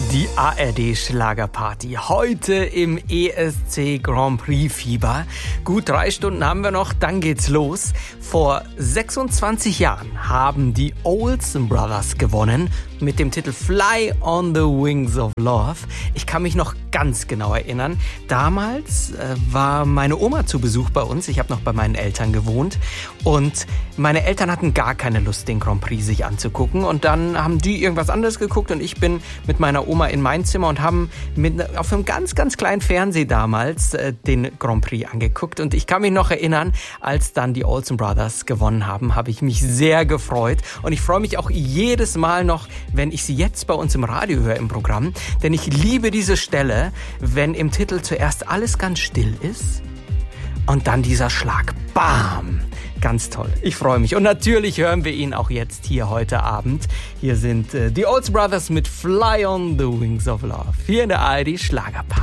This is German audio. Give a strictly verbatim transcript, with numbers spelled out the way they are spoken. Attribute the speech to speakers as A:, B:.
A: Die A R D-Schlagerparty heute im E S C Grand Prix Fieber. Gut drei Stunden haben wir noch, dann geht's los. Vor sechsundzwanzig Jahren haben die Olsen Brothers gewonnen mit dem Titel Fly on the Wings of Love. Ich kann mich noch ganz genau erinnern. Damals äh, war meine Oma zu Besuch bei uns. Ich habe noch bei meinen Eltern gewohnt. Und meine Eltern hatten gar keine Lust, den Grand Prix sich anzugucken. Und dann haben die irgendwas anderes geguckt und ich bin mit meiner Oma in mein Zimmer und haben mit, auf einem ganz, ganz kleinen Fernseher damals äh, den Grand Prix angeguckt. Und ich kann mich noch erinnern, als dann die Olsen Brothers gewonnen haben, habe ich mich sehr gefreut. Und ich freue mich auch jedes Mal noch, wenn ich sie jetzt bei uns im Radio höre im Programm. Denn ich liebe diese Stelle, wenn im Titel zuerst alles ganz still ist und dann dieser Schlag. Bam! Ganz toll. Ich freue mich. Und natürlich hören wir ihn auch jetzt hier heute Abend. Hier sind äh, die Olsen Brothers mit Fly on the Wings of Love. Hier in der A R D Schlagerparty.